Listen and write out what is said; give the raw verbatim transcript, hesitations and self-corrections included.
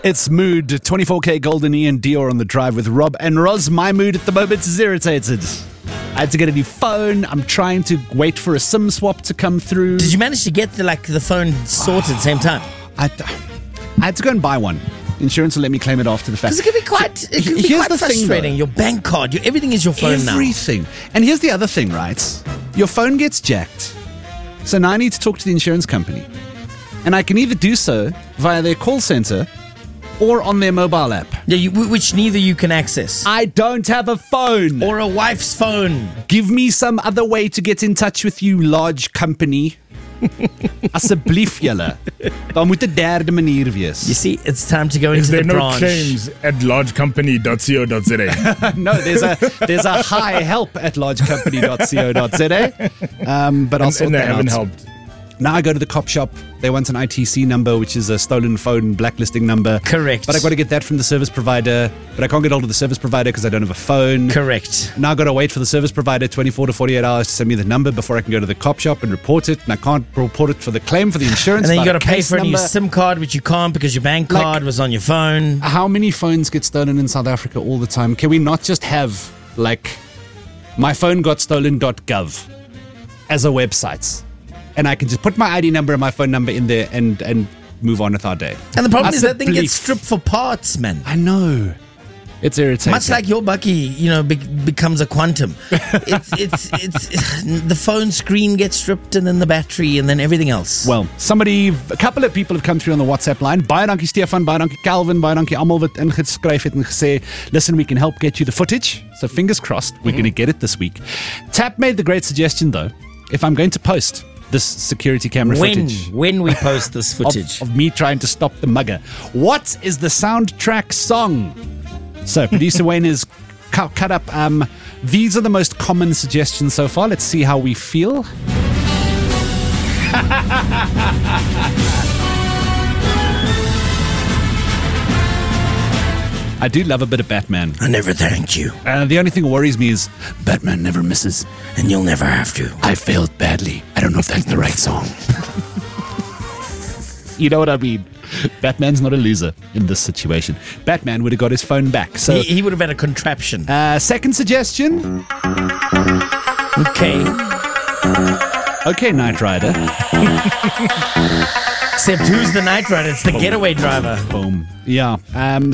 It's Mood, twenty-four K Golden E and Dior on the drive with Rob and Roz. My mood at the moment is irritated. I had to get a new phone. I'm trying to wait for a SIM swap to come through. Did you manage to get the like the phone sorted at the same time? I, I had to go and buy one. Insurance will let me claim it after the fact. Because it can be quite, it can be Here's quite the thing, frustrating. though. Your bank card, your, everything is your phone now. Everything. And here's the other thing, right? Your phone gets jacked. So now I need to talk to the insurance company. And I can either do so via their call center or on their mobile app. Yeah, you, which neither you can access. I don't have a phone. Or a wife's phone. Give me some other way to get in touch with you, large company. Asseblief julle. Daar moet 'n derde manier wees. You see, it's time to go Is into there the no branch. claims at large company dot co dot z a? No, there's a there's a high help at large company dot co dot z a. Um, but I'll and, sort and they that haven't out. helped. Now I go to the cop shop. They want an I T C number, which is a stolen phone blacklisting number. Correct. But I've got to get that from the service provider. But I can't get hold of the service provider because I don't have a phone. Correct. Now I've got to wait for the service provider twenty-four to forty-eight hours to send me the number before I can go to the cop shop and report it. And I can't report it for the claim for the insurance. And then you got without to a pay case for a new number. SIM card, which you can't because your bank Like- card was on your phone. How many phones get stolen in South Africa all the time? Can we not just have, like, my phone got stolen dot gov as a website? And I can just put my I D number and my phone number in there and, and move on with our day. And the problem is that thing Asseblief. gets stripped for parts, man. I know. It's irritating. Much like your Bucky, you know, be- becomes a quantum. It's, it's, it's, it's, the phone screen gets stripped and then the battery and then everything else. Well, somebody, a couple of people have come through on the WhatsApp line. Baie dankie Stefan, baie dankie Calvin, baie dankie almal wat ingeskryf het en gesê, listen, we can help get you the footage. So fingers crossed, we're mm-hmm. going to get it this week. Tap made the great suggestion, though, if I'm going to post this security camera when, footage. When we post this footage. Of, of me trying to stop the mugger. What is the soundtrack song? So, producer Wayne has cu- cut up. Um, these are the most common suggestions so far. Let's see how we feel. I do love a bit of Batman. I never thanked you. Uh, the only thing that worries me is Batman never misses. And you'll never have to. I failed badly. I don't know if that's the right song. You know what I mean? Batman's not a loser in this situation. Batman would have got his phone back. So, He, he would have had a contraption. uh, second suggestion. Okay. Okay, Knight Rider. Except who's the Knight Rider? It's the getaway driver. Boom. Yeah. Um,